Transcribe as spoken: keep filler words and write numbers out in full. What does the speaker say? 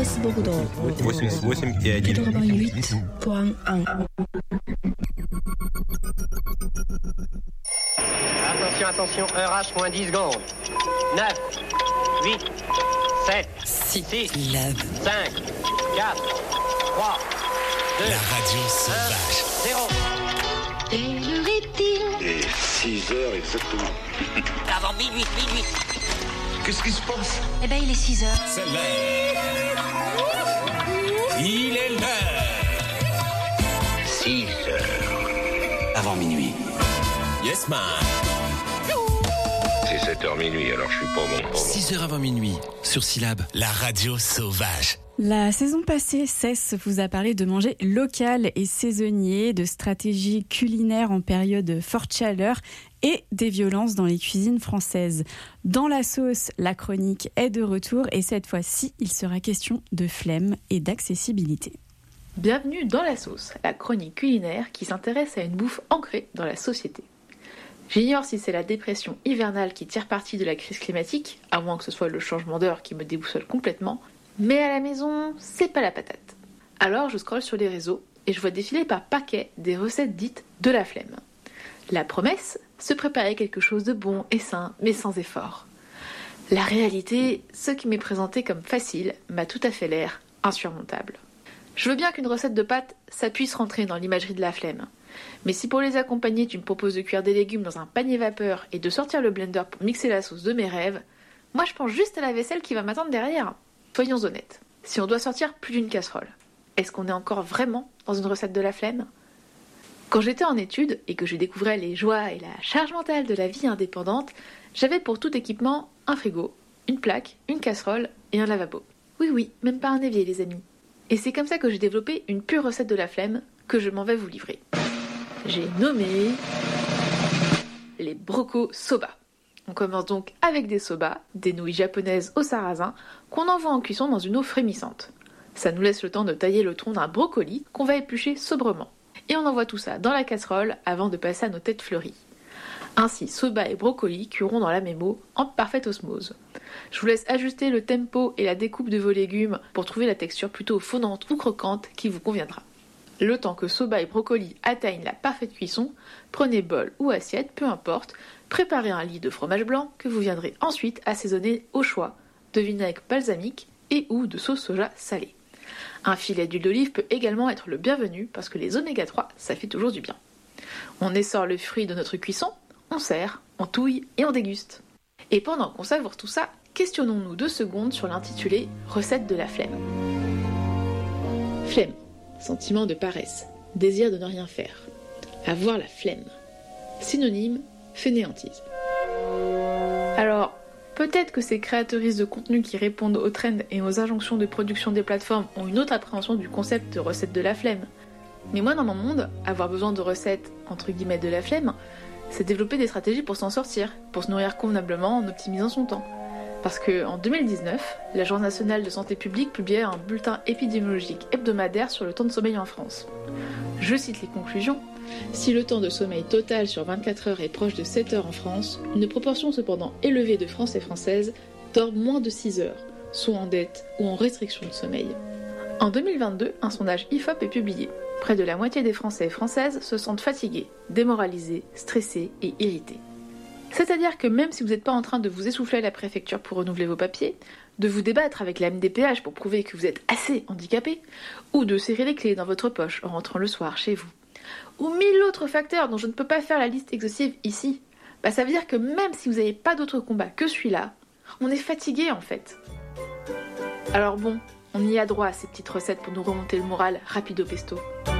Compass Bordeaux. восемьдесят восемь и один. quatre-vingt-huit point un. Attention, attention, heure H, moins dix secondes. neuf, huit, sept, six, cinq, quatre, trois, deux, La radio sauvage. zéro. Quelle heure est-il ? Et six heures exactement. Avant minuit, minuit. Qu'est-ce qui se passe? Eh ben, il est six heures. C'est l'heure. Il est l'heure. six heures. Avant minuit. Yes, man. C'est sept heures minuit, alors je suis pas bon. Pas bon. six heures avant minuit, sur Syllab, la radio sauvage. La saison passée, Cess vous a parlé de manger local et saisonnier, de stratégies culinaires en période forte chaleur et des violences dans les cuisines françaises. Dans la sauce, la chronique est de retour et cette fois-ci, il sera question de flemme et d'accessibilité. Bienvenue dans La Sauce, la chronique culinaire qui s'intéresse à une bouffe ancrée dans la société. J'ignore si c'est la dépression hivernale qui tire parti de la crise climatique, à moins que ce soit le changement d'heure qui me déboussole complètement, mais à la maison, c'est pas la patate. Alors je scrolle sur les réseaux et je vois défiler par paquets des recettes dites de la flemme. La promesse, se préparer quelque chose de bon et sain, mais sans effort. La réalité, ce qui m'est présenté comme facile, m'a tout à fait l'air insurmontable. Je veux bien qu'une recette de pâtes, ça puisse rentrer dans l'imagerie de la flemme. Mais si pour les accompagner, tu me proposes de cuire des légumes dans un panier vapeur et de sortir le blender pour mixer la sauce de mes rêves, moi je pense juste à la vaisselle qui va m'attendre derrière. Soyons honnêtes, si on doit sortir plus d'une casserole, est-ce qu'on est encore vraiment dans une recette de la flemme ? Quand j'étais en études et que je découvrais les joies et la charge mentale de la vie indépendante, j'avais pour tout équipement un frigo, une plaque, une casserole et un lavabo. Oui oui, même pas un évier les amis. Et c'est comme ça que j'ai développé une pure recette de la flemme que je m'en vais vous livrer. J'ai nommé les broco soba. On commence donc avec des soba, des nouilles japonaises au sarrasin, qu'on envoie en cuisson dans une eau frémissante. Ça nous laisse le temps de tailler le tronc d'un brocoli qu'on va éplucher sobrement. Et on envoie tout ça dans la casserole avant de passer à nos têtes fleuries. Ainsi, soba et brocoli cuiront dans la même eau en parfaite osmose. Je vous laisse ajuster le tempo et la découpe de vos légumes pour trouver la texture plutôt fondante ou croquante qui vous conviendra. Le temps que soba et brocoli atteignent la parfaite cuisson, prenez bol ou assiette, peu importe, préparez un lit de fromage blanc que vous viendrez ensuite assaisonner au choix de vinaigre balsamique et ou de sauce soja salée. Un filet d'huile d'olive peut également être le bienvenu parce que les oméga trois, ça fait toujours du bien. On essore le fruit de notre cuisson, on sert, on touille et on déguste. Et pendant qu'on savoure tout ça, questionnons-nous deux secondes sur l'intitulé « Recette de la flemme ». Flemme, sentiment de paresse, désir de ne rien faire. Avoir la flemme. Synonyme, fainéantise. Alors, peut-être que ces créatrices de contenu qui répondent aux trends et aux injonctions de production des plateformes ont une autre appréhension du concept de recette de la flemme. Mais moi, dans mon monde, avoir besoin de recettes entre guillemets de la flemme, c'est développer des stratégies pour s'en sortir, pour se nourrir convenablement en optimisant son temps. Parce qu'en deux mille dix-neuf, l'Agence nationale de santé publique publiait un bulletin épidémiologique hebdomadaire sur le temps de sommeil en France. Je cite les conclusions. Si le temps de sommeil total sur vingt-quatre heures est proche de sept heures en France, une proportion cependant élevée de Français et Françaises dorment moins de six heures, soit en dette ou en restriction de sommeil. En deux mille vingt-deux, un sondage I F O P est publié. Près de la moitié des Français et Françaises se sentent fatigués, démoralisés, stressés et irrités. C'est-à-dire que même si vous n'êtes pas en train de vous essouffler à la préfecture pour renouveler vos papiers, de vous débattre avec la M D P H pour prouver que vous êtes assez handicapé, ou de serrer les clés dans votre poche en rentrant le soir chez vous, ou mille autres facteurs dont je ne peux pas faire la liste exhaustive ici, bah ça veut dire que même si vous n'avez pas d'autre combat que celui-là, on est fatigué en fait. Alors bon, on y a droit à ces petites recettes pour nous remonter le moral rapido pesto.